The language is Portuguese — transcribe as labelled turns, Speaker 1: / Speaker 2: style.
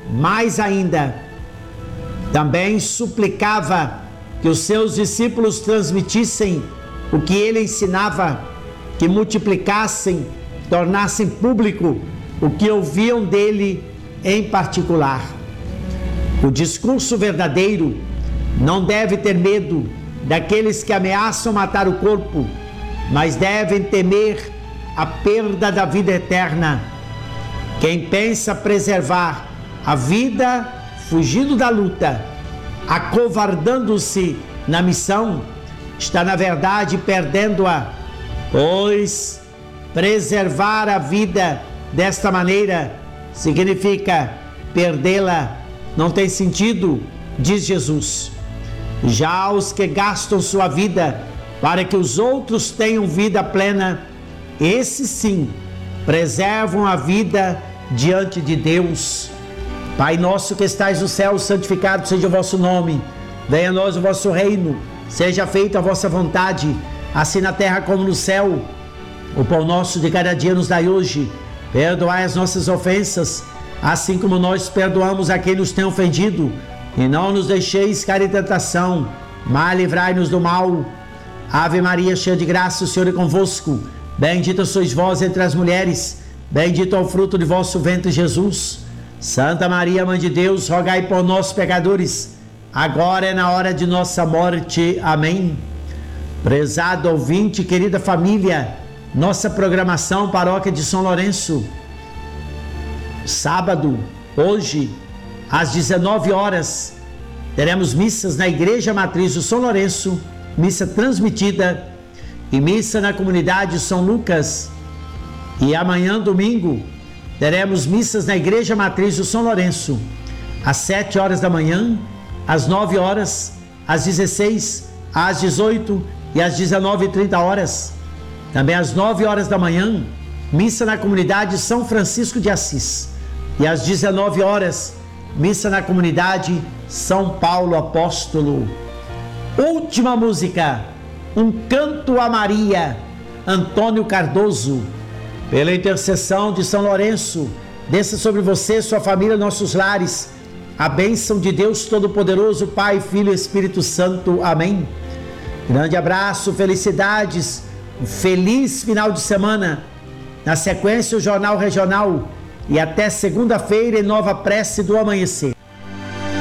Speaker 1: Mais ainda, também suplicava que os seus discípulos transmitissem o que ele ensinava, que multiplicassem, tornassem público o que ouviam dele em particular. O discurso verdadeiro não deve ter medo daqueles que ameaçam matar o corpo, mas devem temer a perda da vida eterna. Quem pensa preservar a vida fugindo da luta, acovardando-se na missão, está na verdade perdendo-a, pois preservar a vida desta maneira significa perdê-la. Não tem sentido, diz Jesus. Já os que gastam sua vida para que os outros tenham vida plena, esses sim preservam a vida diante de Deus. Pai nosso que estais no céu, santificado seja o vosso nome. Venha a nós o vosso reino. Seja feita a vossa vontade, assim na terra como no céu. O pão nosso de cada dia nos dai hoje. Perdoai as nossas ofensas, assim como nós perdoamos a quem nos tem ofendido. E não nos deixeis cair em tentação, mas livrai-nos do mal. Ave Maria, cheia de graça, o Senhor é convosco. Bendita sois vós entre as mulheres, bendito é o fruto de vosso ventre, Jesus. Santa Maria, Mãe de Deus, rogai por nós, pecadores, agora é na hora de nossa morte. Amém. Prezado ouvinte, querida família, nossa programação Paróquia de São Lourenço. Sábado, hoje, às 19 horas, teremos missas na Igreja Matriz do São Lourenço, missa transmitida, e missa na comunidade São Lucas. E amanhã, domingo, teremos missas na Igreja Matriz do São Lourenço, às 7 horas da manhã, às 9 horas, às 16, às 18 e às 19h30 horas. Também às 9 horas da manhã, missa na comunidade São Francisco de Assis. E às 19 horas, missa na comunidade São Paulo Apóstolo. Última música, um canto a Maria, Antônio Cardoso. Pela intercessão de São Lourenço, desça sobre você, sua família, nossos lares, a bênção de Deus Todo-Poderoso, Pai, Filho e Espírito Santo. Amém. Grande abraço, felicidades, um feliz final de semana. Na sequência, o Jornal Regional. E até segunda-feira em nova prece do amanhecer.